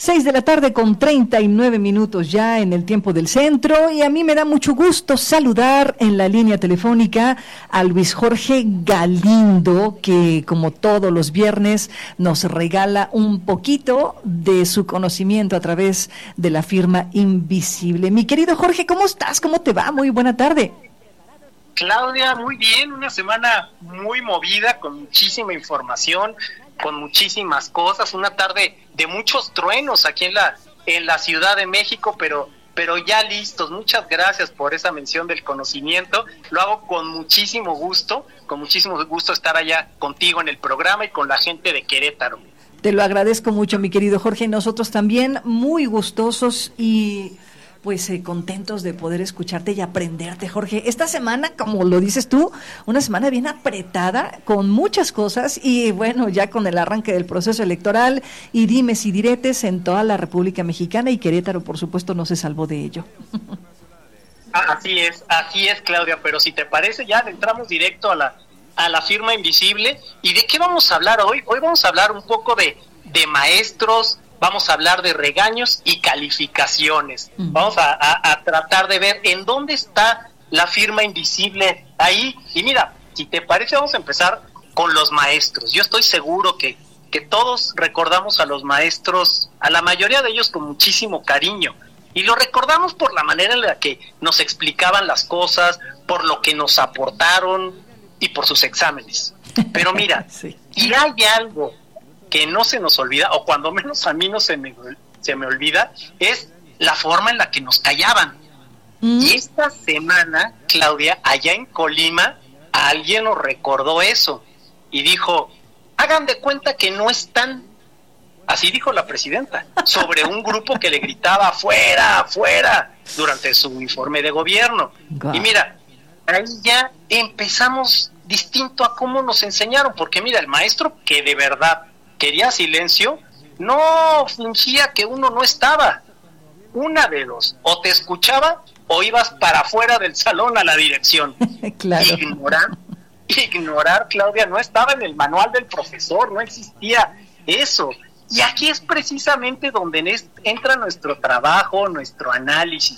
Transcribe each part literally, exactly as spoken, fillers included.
Seis de la tarde con treinta y nueve minutos ya en el tiempo del centro, y a mí me da mucho gusto saludar en la línea telefónica a Luis Jorge Galindo, que como todos los viernes nos regala un poquito de su conocimiento a través de la firma Invisible. Mi querido Jorge, ¿cómo estás? ¿Cómo te va? Muy buena tarde. Claudia, muy bien, una semana muy movida, con muchísima información, con muchísimas cosas, una tarde de muchos truenos aquí en la en la Ciudad de México, pero pero ya listos. Muchas gracias por esa mención del conocimiento. Lo hago con muchísimo gusto, con muchísimo gusto estar allá contigo en el programa y con la gente de Querétaro. Te lo agradezco mucho, mi querido Jorge. Nosotros también muy gustosos y pues eh, contentos de poder escucharte y aprenderte, Jorge. Esta semana, como lo dices tú, una semana bien apretada, con muchas cosas, y bueno, ya con el arranque del proceso electoral y dimes y diretes en toda la República Mexicana, y Querétaro, por supuesto, no se salvó de ello. Así es, así es, Claudia, pero si te parece, ya entramos directo a la, a la firma Invisible. ¿Y de qué vamos a hablar hoy? Hoy vamos a hablar un poco de, de maestros. Vamos a hablar de regaños y calificaciones. Uh-huh. Vamos a, a, a tratar de ver en dónde está la firma invisible ahí. Y mira, si te parece, vamos a empezar con los maestros. Yo estoy seguro que, que todos recordamos a los maestros, a la mayoría de ellos con muchísimo cariño. Y lo recordamos por la manera en la que nos explicaban las cosas, por lo que nos aportaron y por sus exámenes. Pero mira, sí. Y hay algo que no se nos olvida, o cuando menos a mí no se me, se me olvida, es la forma en la que nos callaban. ¿Mm? Y esta semana, Claudia, allá en Colima, alguien nos recordó eso, y dijo, hagan de cuenta que no están, así dijo la presidenta, sobre un grupo que le gritaba, fuera, fuera, durante su informe de gobierno. God. Y mira, ahí ya empezamos distinto a cómo nos enseñaron, porque mira, el maestro que de verdad quería silencio, no fingía que uno no estaba. Una de dos, o te escuchaba o ibas para afuera del salón a la dirección. Claro. Ignorar, ignorar, Claudia, no estaba en el manual del profesor, no existía eso. Y aquí es precisamente donde entra nuestro trabajo, nuestro análisis.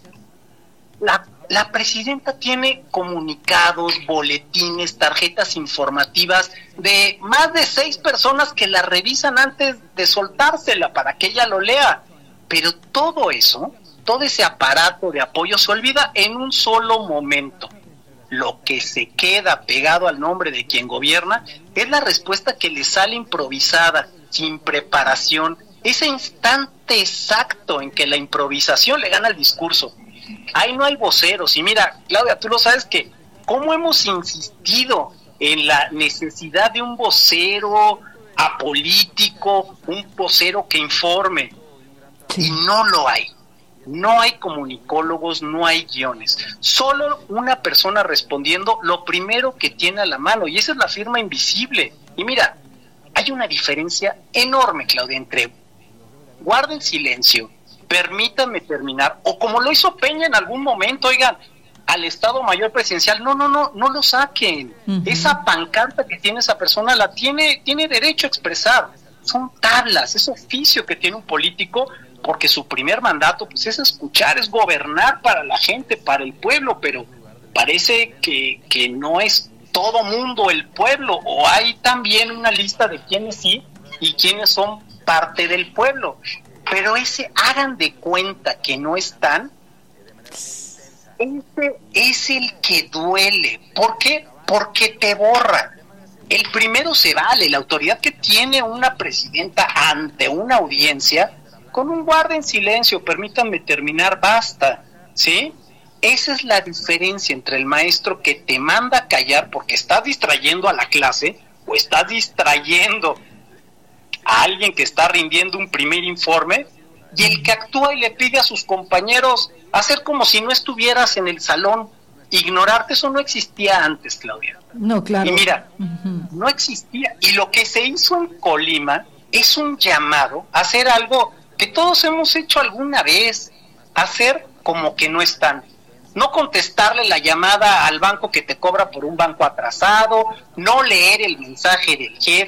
La La presidenta tiene comunicados, boletines, tarjetas informativas de más de seis personas que la revisan antes de soltársela para que ella lo lea. Pero todo eso, todo ese aparato de apoyo se olvida en un solo momento. Lo que se queda pegado al nombre de quien gobierna es la respuesta que le sale improvisada, sin preparación. Ese instante exacto en que la improvisación le gana al discurso. Ahí no hay voceros. Y mira, Claudia, tú lo sabes que cómo hemos insistido en la necesidad de un vocero apolítico, un vocero que informe, sí. Y no lo hay. No hay comunicólogos, no hay guiones. Solo una persona respondiendo lo primero que tiene a la mano, y esa es la firma invisible. Y mira, hay una diferencia enorme, Claudia, entre guarden silencio, permítanme terminar, o como lo hizo Peña en algún momento, oigan, al Estado Mayor Presidencial, no, no, no, no lo saquen. Uh-huh. Esa pancarta que tiene esa persona la tiene, tiene derecho a expresar. Son tablas, es oficio que tiene un político, porque su primer mandato pues es escuchar, es gobernar para la gente, para el pueblo, pero parece que, que no es todo mundo el pueblo, o hay también una lista de quienes sí y quienes son parte del pueblo. Pero ese hagan de cuenta que no están, ese es el que duele. ¿Por qué? Porque te borra. El primero se vale, la autoridad que tiene una presidenta ante una audiencia, con un guarda en silencio, permítanme terminar, basta, ¿sí? Esa es la diferencia entre el maestro que te manda a callar porque estás distrayendo a la clase, o estás distrayendo a alguien que está rindiendo un primer informe, y el que actúa y le pide a sus compañeros hacer como si no estuvieras en el salón, ignorarte. Eso no existía antes, Claudia. No, claro. Y mira, uh-huh. no existía. Y lo que se hizo en Colima es un llamado a hacer algo que todos hemos hecho alguna vez, hacer como que no están. No contestarle la llamada al banco que te cobra por un banco atrasado, no leer el mensaje del jefe,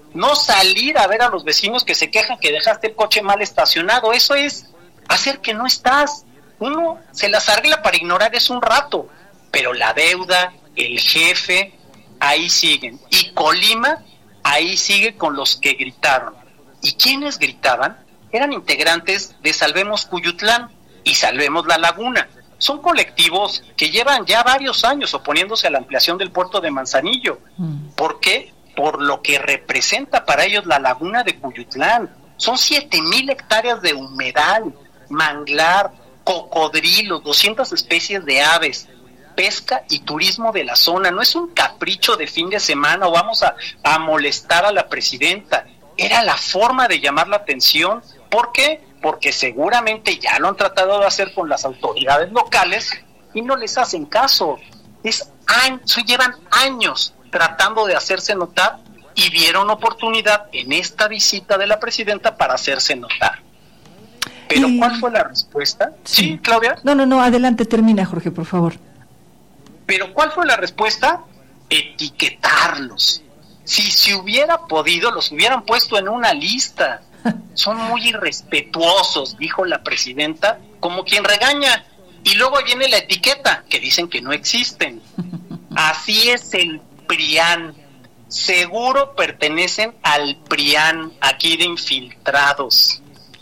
no salir a ver a los vecinos que se quejan que dejaste el coche mal estacionado. Eso es hacer que no estás. Uno se las arregla para ignorar eso un rato, pero la deuda, el jefe, ahí siguen. Y Colima, ahí sigue con los que gritaron. ¿Y quiénes gritaban? Eran integrantes de Salvemos Cuyutlán y Salvemos La Laguna. Son colectivos que llevan ya varios años oponiéndose a la ampliación del puerto de Manzanillo. Mm. ¿Por qué? Por lo que representa para ellos la laguna de Cuyutlán. Son siete mil hectáreas de humedal, manglar, cocodrilos, doscientas especies de aves, pesca y turismo de la zona. No es un capricho de fin de semana o vamos a, a molestar a la presidenta. Era la forma de llamar la atención. ¿Por qué? Porque seguramente ya lo han tratado de hacer con las autoridades locales y no les hacen caso. Es años, llevan años tratando de hacerse notar y vieron oportunidad en esta visita de la presidenta para hacerse notar. ¿Pero y... cuál fue la respuesta? Sí. ¿Sí, Claudia? No, no, no, adelante, termina, Jorge, por favor. ¿Pero cuál fue la respuesta? Etiquetarlos. Si se hubiera podido, los hubieran puesto en una lista. Son muy irrespetuosos, dijo la presidenta, como quien regaña. Y luego viene la etiqueta, que dicen que no existen. Así es el PRIAN. Seguro pertenecen al PRIAN, aquí de infiltrados.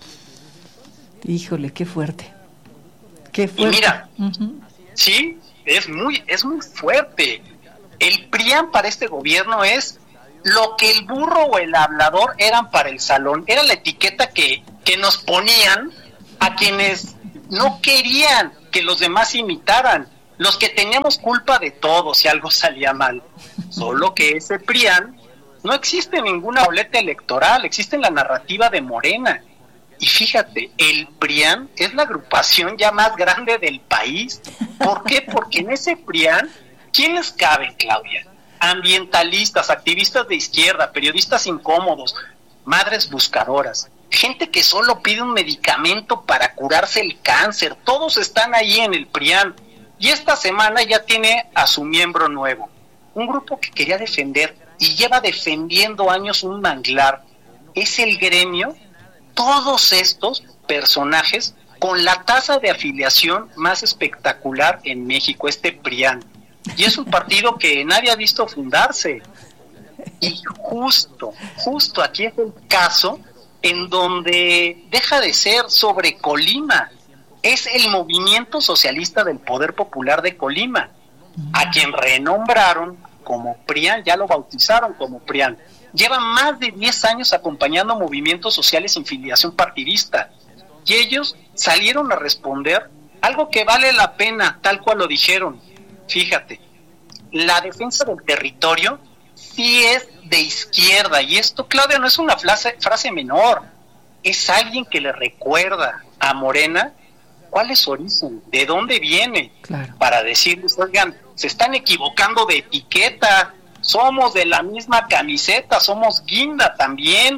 Híjole, qué fuerte. Qué fuerte. Y mira, uh-huh. sí, es muy, es muy fuerte. El PRIAN para este gobierno es lo que el burro o el hablador eran para el salón. Era la etiqueta que, que nos ponían a quienes no querían que los demás imitaran. Los que teníamos culpa de todo si algo salía mal. Solo que ese PRIAN no existe ninguna boleta electoral, existe en la narrativa de Morena. Y fíjate, el PRIAN es la agrupación ya más grande del país. ¿Por qué? Porque en ese PRIAN, ¿quiénes caben, Claudia? Ambientalistas, activistas de izquierda, periodistas incómodos, madres buscadoras, gente que solo pide un medicamento para curarse el cáncer. Todos están ahí en el PRIAN. Y esta semana ya tiene a su miembro nuevo, un grupo que quería defender y lleva defendiendo años un manglar. Es el gremio, todos estos personajes con la tasa de afiliación más espectacular en México, este PRIAN. Y es un partido que nadie ha visto fundarse. Y justo, justo aquí es el caso en donde deja de ser sobre Colima. Es el Movimiento Socialista del Poder Popular de Colima, a quien renombraron como PRIAN, ya lo bautizaron como PRIAN. Llevan más de diez años acompañando movimientos sociales sin filiación partidista. Y ellos salieron a responder algo que vale la pena, tal cual lo dijeron. Fíjate, la defensa del territorio sí es de izquierda, y esto, Claudia, no es una frase, frase menor, es alguien que le recuerda a Morena cuál es su origen, de dónde viene, claro, para decirles, oigan, se están equivocando de etiqueta, somos de la misma camiseta, somos guinda también.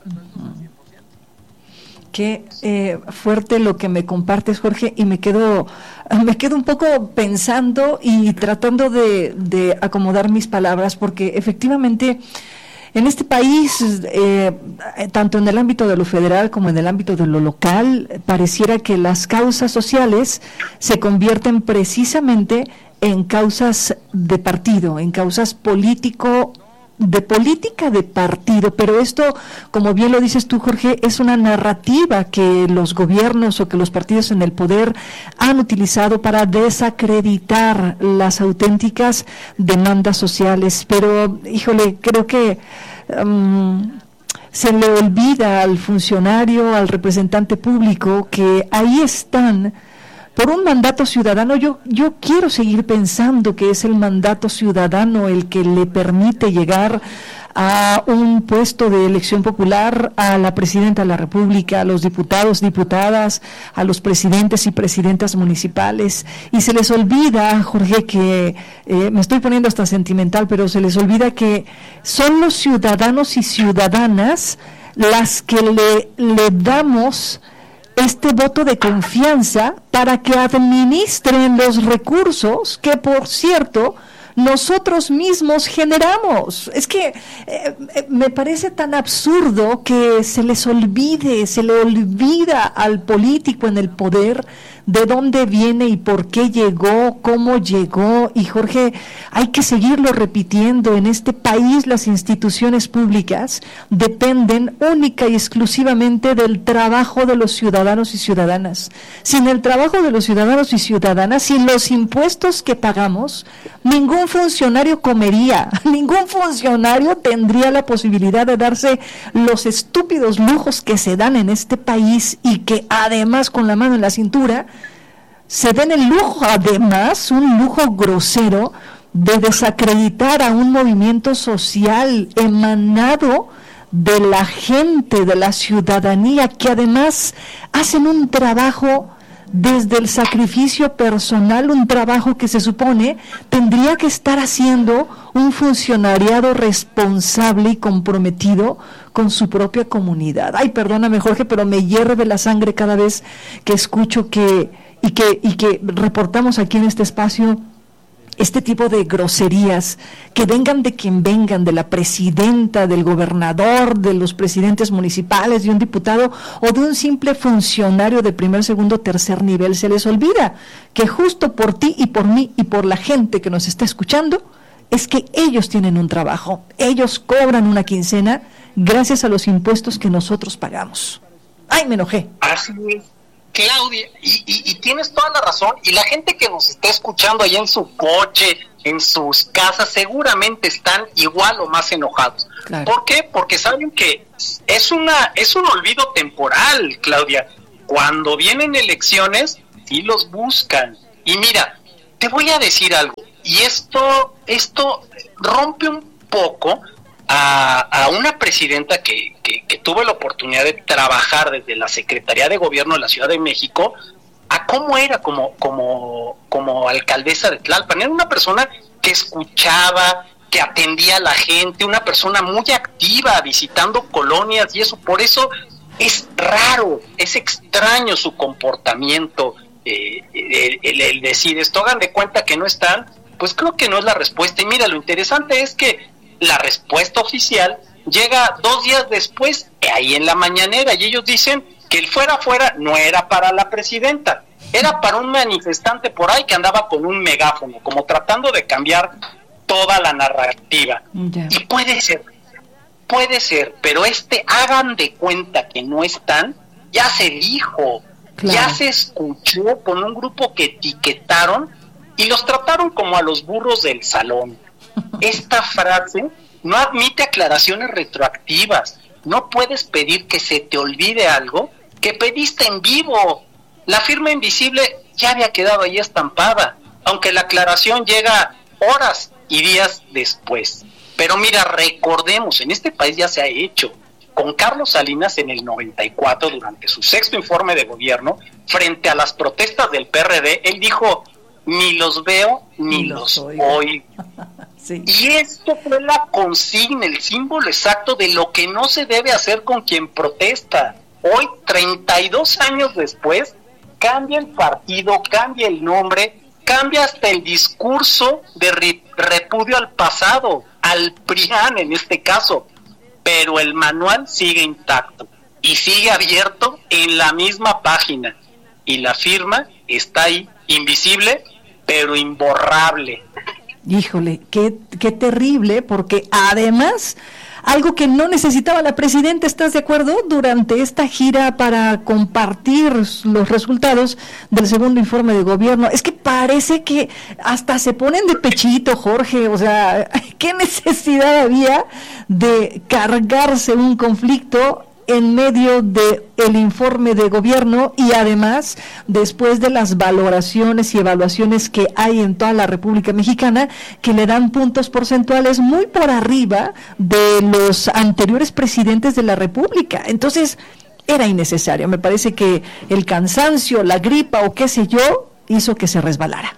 Qué eh, fuerte lo que me compartes, Jorge, y me quedo me quedo un poco pensando y tratando de, de acomodar mis palabras, porque efectivamente en este país, eh, tanto en el ámbito de lo federal como en el ámbito de lo local, pareciera que las causas sociales se convierten precisamente en causas de partido, en causas político de política de partido, pero esto, como bien lo dices tú, Jorge, es una narrativa que los gobiernos o que los partidos en el poder han utilizado para desacreditar las auténticas demandas sociales. Pero, híjole, creo que um, se le olvida al funcionario, al representante público, que ahí están por un mandato ciudadano. Yo yo quiero seguir pensando que es el mandato ciudadano el que le permite llegar a un puesto de elección popular, a la presidenta de la República, a los diputados, diputadas, a los presidentes y presidentas municipales. Y se les olvida, Jorge, que eh, me estoy poniendo hasta sentimental, pero se les olvida que son los ciudadanos y ciudadanas las que le, le damos este voto de confianza para que administren los recursos que, por cierto, nosotros mismos generamos. Es que eh, me parece tan absurdo que se les olvide, se le olvida al político en el poder de dónde viene y por qué llegó, cómo llegó. Y Jorge, hay que seguirlo repitiendo, en este país las instituciones públicas dependen única y exclusivamente del trabajo de los ciudadanos y ciudadanas. Sin el trabajo de los ciudadanos y ciudadanas, sin los impuestos que pagamos, ningún funcionario comería, ningún funcionario tendría la posibilidad de darse los estúpidos lujos que se dan en este país y que además con la mano en la cintura se den el lujo, además, un lujo grosero de desacreditar a un movimiento social emanado de la gente, de la ciudadanía, que además hacen un trabajo desde el sacrificio personal, un trabajo que se supone tendría que estar haciendo un funcionariado responsable y comprometido con su propia comunidad. Ay, perdóname, Jorge, pero me hierve la sangre cada vez que escucho que y que y que reportamos aquí en este espacio este tipo de groserías, que vengan de quien vengan, de la presidenta, del gobernador, de los presidentes municipales, de un diputado o de un simple funcionario de primer, segundo, tercer nivel. Se les olvida que justo por ti y por mí y por la gente que nos está escuchando, es que ellos tienen un trabajo, ellos cobran una quincena gracias a los impuestos que nosotros pagamos. ¡Ay, me enojé! Así es, Claudia, y, y, y tienes toda la razón, y la gente que nos está escuchando allá en su coche, en sus casas, seguramente están igual o más enojados. Claro. ¿Por qué? Porque saben que es una es un olvido temporal, Claudia. Cuando vienen elecciones, sí los buscan. Y mira, te voy a decir algo, y esto, esto rompe un poco a, a una presidenta que, que, que tuvo la oportunidad de trabajar desde la Secretaría de Gobierno de la Ciudad de México, a cómo era como, como, como alcaldesa de Tlalpan. Era una persona que escuchaba, que atendía a la gente, una persona muy activa, visitando colonias y eso. Por eso es raro, es extraño su comportamiento, eh, el, el, el decir esto, hagan de cuenta que no están, pues creo que no es la respuesta. Y mira, lo interesante es que la respuesta oficial llega dos días después, ahí en la mañanera, y ellos dicen que el fuera fuera no era para la presidenta, era para un manifestante por ahí que andaba con un megáfono, como tratando de cambiar toda la narrativa. Yeah. Y puede ser, puede ser, pero este hagan de cuenta que no están, ya se dijo, claro. Ya se escuchó con un grupo que etiquetaron y los trataron como a los burros del salón. Esta frase no admite aclaraciones retroactivas. No puedes pedir que se te olvide algo que pediste en vivo. La firma invisible ya había quedado ahí estampada, aunque la aclaración llega horas y días después. Pero mira, recordemos, en este país ya se ha hecho. Con Carlos Salinas en el noventa y cuatro, durante su sexto informe de gobierno, frente a las protestas del P R D, él dijo: ni los veo ni, ni los oigo. oigo. Sí. Y esto fue la consigna, el símbolo exacto de lo que no se debe hacer con quien protesta. Hoy, treinta y dos años después, cambia el partido, cambia el nombre, cambia hasta el discurso de re- repudio al pasado, al PRIAN en este caso, pero el manual sigue intacto y sigue abierto en la misma página, y la firma está ahí, invisible, pero imborrable. Híjole, qué, qué terrible, porque además, algo que no necesitaba la presidenta, ¿estás de acuerdo? Durante esta gira para compartir los resultados del segundo informe de gobierno, es que parece que hasta se ponen de pechito, Jorge, o sea, ¿qué necesidad había de cargarse un conflicto en medio de el informe de gobierno y además después de las valoraciones y evaluaciones que hay en toda la República Mexicana, que le dan puntos porcentuales muy por arriba de los anteriores presidentes de la República? Entonces era innecesario. Me parece que el cansancio, la gripa o qué sé yo hizo que se resbalara.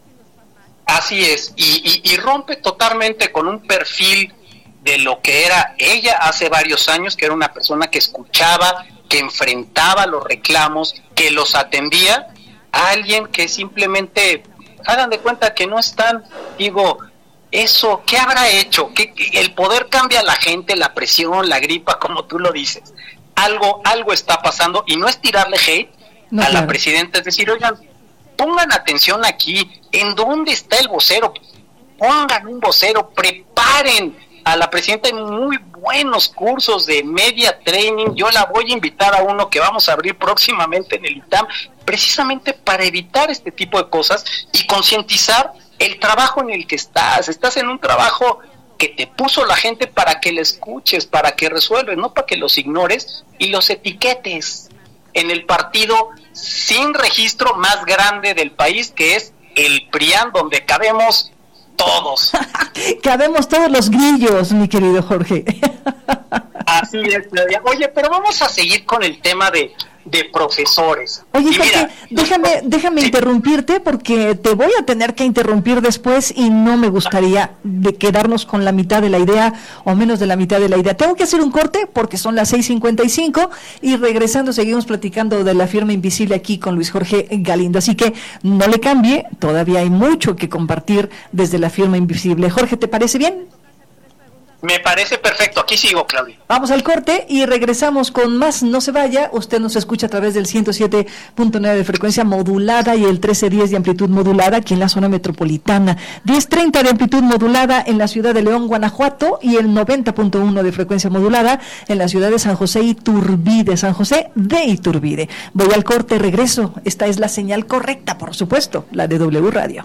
Así es, y, y, y rompe totalmente con un perfil de lo que era ella hace varios años, que era una persona que escuchaba, que enfrentaba los reclamos, que los atendía, a alguien que simplemente, hagan de cuenta que no están. Digo, Eso, ¿qué habrá hecho? ¿Qué, qué, el poder cambia a la gente, la presión, la gripa, como tú lo dices. Algo, algo está pasando, y no es tirarle hate no, a claro. la presidenta, es decir, oigan, pongan atención aquí, ¿en dónde está el vocero? Pongan un vocero, preparen a la presidenta en muy buenos cursos de media training. Yo la voy a invitar a uno que vamos a abrir próximamente en el I T A M, precisamente para evitar este tipo de cosas y concientizar el trabajo en el que estás. Estás en un trabajo que te puso la gente para que le escuches, para que resuelves, no para que los ignores y los etiquetes en el partido sin registro más grande del país, que es el P R I A N, donde cabemos todos. Cabemos todos los grillos, mi querido Jorge. Así es, Claudia. Oye, pero vamos a seguir con el tema de, de profesores. Oye, Jorge, mira, déjame, déjame sí. interrumpirte, porque te voy a tener que interrumpir después y no me gustaría de quedarnos con la mitad de la idea o menos de la mitad de la idea. Tengo que hacer un corte porque son las seis cincuenta y cinco y regresando seguimos platicando de la firma invisible aquí con Luis Jorge Galindo. Así que no le cambie, todavía hay mucho que compartir desde la firma invisible. Jorge, ¿te parece bien? Me parece perfecto, aquí sigo, Claudia. Vamos al corte y regresamos con más. No se vaya, usted nos escucha a través del ciento siete punto nueve de frecuencia modulada y el trece diez de amplitud modulada aquí en la zona metropolitana, diez treinta de amplitud modulada en la ciudad de León, Guanajuato, y el noventa punto uno de frecuencia modulada en la ciudad de San José Iturbide, San José de Iturbide. Voy al corte, regreso. Esta es la señal correcta, por supuesto, la de W Radio.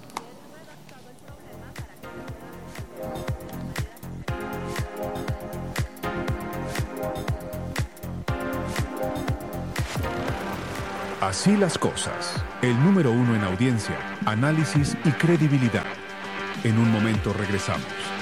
Así las cosas. El número uno en audiencia, análisis y credibilidad. En un momento regresamos.